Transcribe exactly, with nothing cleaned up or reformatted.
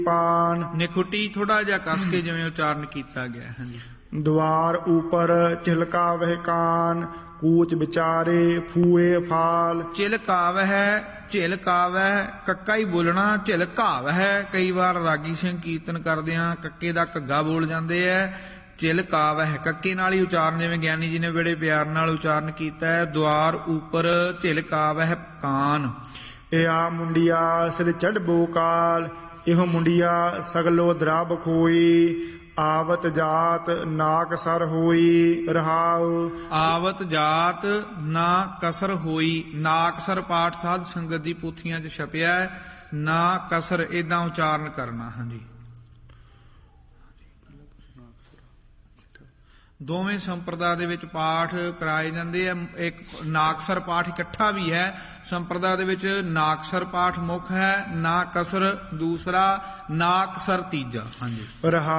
पान ਨਿਖੁੱਟੀ ਥੋੜਾ ਜਿਹਾ ਕੱਸ ਕੇ ਜਿਵੇਂ ਉਚਾਰਨ ਕੀਤਾ ਗਿਆ ਹੈ। ਹਾਂਜੀ। द्वार ऊपर चिलका वह कान कूच विचारे फूए फाल ਝਿਲਕਾਵਹਿ ਝਿਲਕਾਵਹਿ ਕੱਕਾ ਹੀ ਬੋਲਣਾ, ਝਿਲਕਾਵਹਿ ਕਈ ਵਾਰ ਰਾਗੀ ਸਿੰਘ ਕੀਰਤਨ ਕਰਦਿਆਂ ਕੱਕੇ ਦਾ ਘੱਗਾ ਬੋਲ ਜਾਂਦੇ ਐ। ਝਿਲਕਾਵਹਿ ਕੱਕੇ ਨਾਲ ਹੀ ਉਚਾਰਨ, ਜਿਵੇਂ ਗਿਆਨੀ ਜੀ ਨੇ ਬੜੇ ਪਿਆਰ ਨਾਲ ਉਚਾਰਨ ਕੀਤਾ ਹੈ। ਦੁਆਰ ਉੱਪਰ ਝਿਲਕਾਵਹਿ ਕਾਨ या मुंडिया सिर चढ़बो काल इहो मुंडिया सगलो द्राब खोई आवत जात नाक सर होई रहाउ ਆਵਤ ਜਾਤ ਨਾ ਕਸਰ ਹੋਈ। ਨਾਕਸਰ ਪਾਠ ਸਾਧ ਸੰਗਤ ਦੀ ਪੋਥੀਆਂ 'ਚ ਛਪਿਆ ਹੈ। ਨਾ ਕਸਰ ਏਦਾਂ ਉਚਾਰਨ ਕਰਨਾ। ਹਾਂਜੀ। ਦੋਵੇਂ ਸੰਪਰਦਾ ਦੇ ਵਿੱਚ ਪਾਠ ਕਰਾਏ ਜਾਂਦੇ ਆ। ਇੱਕ ਨਾਕਸਰ ਪਾਠ ਇਕੱਠਾ ਵੀ ਹੈ। ਸੰਪਰਦਾ ਦੇ ਵਿੱਚ ਨਾਕਸਰ ਪਾਠ ਮੁੱਖ ਹੈ, ਨਾ ਕਸਰ ਦੂਸਰਾ, ਨਾਕਸਰ ਤੀਜਾ। ਹਾਂਜੀ। रहा